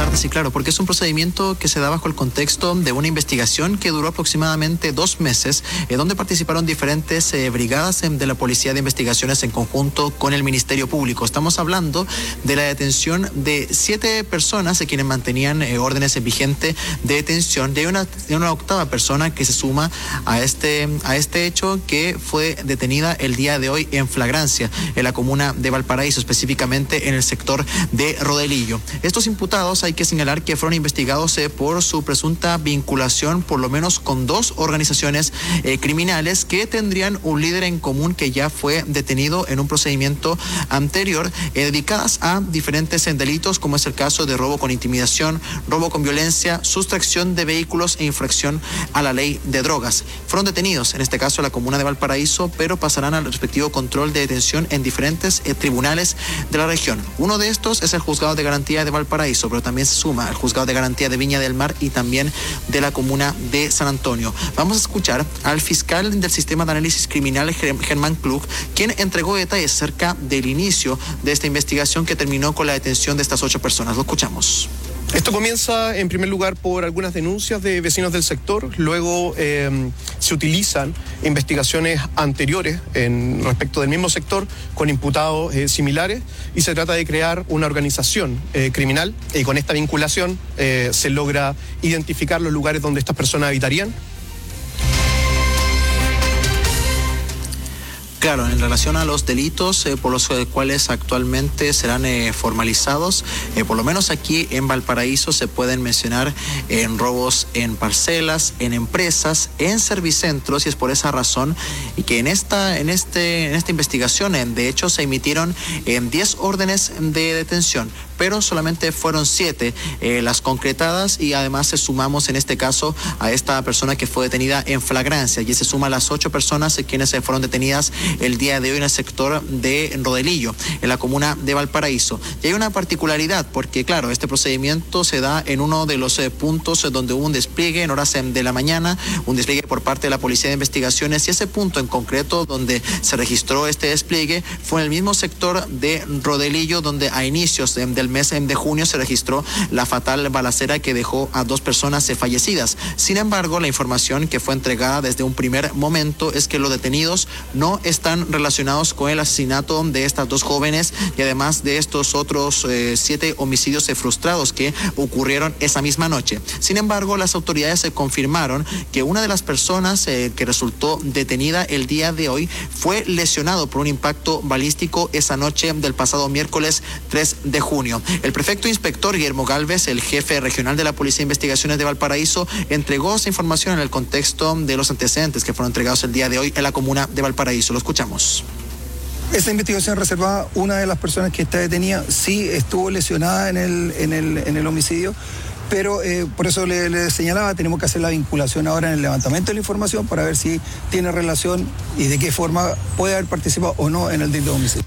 parte sí, claro, porque es un procedimiento que se da bajo el contexto de una investigación que duró aproximadamente 2 meses, donde participaron diferentes brigadas de la Policía de Investigaciones en conjunto con el Ministerio Público. Estamos hablando de la detención de 7 personas quienes mantenían órdenes vigentes de detención, de una octava persona que se suma a este hecho, que fue detenida el día de hoy en flagrancia en la comuna de Valparaíso, específicamente en el sector de Rodelillo. Estos imputados hay que señalar que fueron investigados por su presunta vinculación por lo menos con 2 organizaciones criminales que tendrían un líder en común que ya fue detenido en un procedimiento anterior, dedicadas a diferentes delitos, como es el caso de robo con intimidación, robo con violencia, sustracción de vehículos e infracción a la ley de drogas. Fueron detenidos, en este caso en la comuna de Valparaíso, pero pasarán al respectivo control de detención en diferentes tribunales de la región. Uno de estos es el Juzgado de Garantía de Valparaíso, pero también se suma al Juzgado de Garantía de Viña del Mar y también de la comuna de San Antonio. Vamos a escuchar al fiscal del Sistema de Análisis Criminal, Germán Klug, quien entregó detalles acerca del inicio de esta investigación que terminó con la detención de estas 8 personas. Lo escuchamos. Esto comienza en primer lugar por algunas denuncias de vecinos del sector, luego se utilizan investigaciones anteriores respecto del mismo sector con imputados similares y se trata de crear una organización criminal y con esta vinculación se logra identificar los lugares donde estas personas habitarían. Claro, en relación a los delitos por los cuales actualmente serán formalizados, por lo menos aquí en Valparaíso se pueden mencionar en robos en parcelas, en empresas, en servicentros, y es por esa razón y que en esta investigación, de hecho, se emitieron 10 órdenes de detención, pero solamente fueron 7 las concretadas, y además sumamos en este caso a esta persona que fue detenida en flagrancia, y se suma a las 8 personas quienes fueron detenidas el día de hoy en el sector de Rodelillo, en la comuna de Valparaíso. Y hay una particularidad, porque claro, este procedimiento se da en uno de los puntos donde hubo un despliegue en horas de la mañana, un despliegue por parte de la Policía de Investigaciones, y ese punto en concreto donde se registró este despliegue fue en el mismo sector de Rodelillo, donde a inicios del mes de junio se registró la fatal balacera que dejó a 2 personas fallecidas. Sin embargo, la información que fue entregada desde un primer momento es que los detenidos no están relacionados con el asesinato de estas 2 jóvenes y además de estos otros 7 homicidios frustrados que ocurrieron esa misma noche. Sin embargo, las autoridades confirmaron que una de las personas que resultó detenida el día de hoy fue lesionado por un impacto balístico esa noche del pasado miércoles 3 de junio. El prefecto inspector Guillermo Galvez, el jefe regional de la Policía de Investigaciones de Valparaíso, entregó esa información en el contexto de los antecedentes que fueron entregados el día de hoy en la comuna de Valparaíso. Lo escuchamos. Esa investigación reservada, una de las personas que está detenida sí estuvo lesionada en el homicidio, pero por eso le señalaba, tenemos que hacer la vinculación ahora en el levantamiento de la información para ver si tiene relación y de qué forma puede haber participado o no en el delito de homicidio.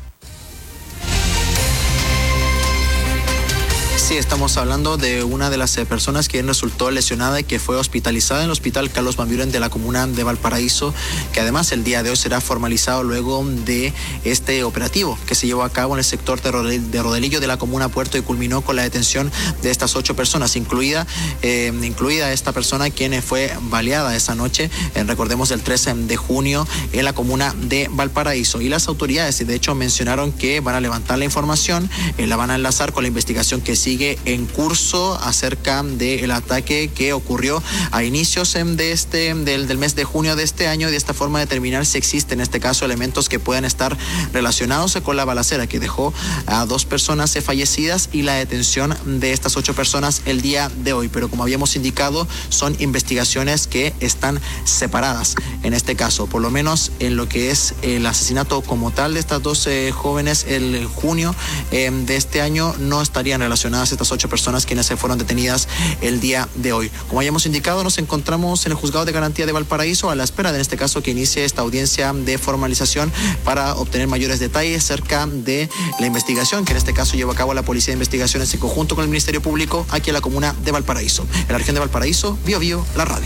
Sí, estamos hablando de una de las personas que resultó lesionada y que fue hospitalizada en el Hospital Carlos Van Buren de la comuna de Valparaíso, que además el día de hoy será formalizado luego de este operativo que se llevó a cabo en el sector de Rodelillo de la comuna Puerto, y culminó con la detención de estas 8 personas, incluida esta persona quien fue baleada esa noche, recordemos el 13 de junio en la comuna de Valparaíso. Y las autoridades de hecho mencionaron que van a levantar la información, la van a enlazar con la investigación que sigue en curso acerca del ataque que ocurrió a inicios del mes de junio de este año, y de esta forma determinar si existen en este caso elementos que puedan estar relacionados con la balacera que dejó a 2 personas fallecidas y la detención de estas 8 personas el día de hoy. Pero como habíamos indicado, son investigaciones que están separadas en este caso, por lo menos en lo que es el asesinato como tal de estas 2 jóvenes el junio de este año, no estarían relacionadas estas 8 personas quienes se fueron detenidas el día de hoy. Como hayamos indicado, nos encontramos en el Juzgado de Garantía de Valparaíso a la espera de, en este caso, que inicie esta audiencia de formalización para obtener mayores detalles acerca de la investigación que en este caso lleva a cabo la Policía de Investigaciones en conjunto con el Ministerio Público aquí en la comuna de Valparaíso. En la región de Valparaíso, Bio Bio, la radio.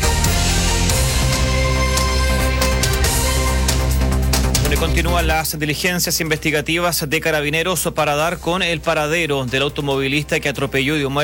Donde continúan las diligencias investigativas de Carabineros para dar con el paradero del automovilista que atropelló y dio muerte